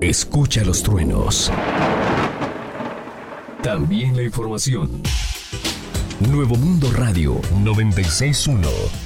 Escucha los truenos. También la información. Nuevo Mundo Radio 96.1.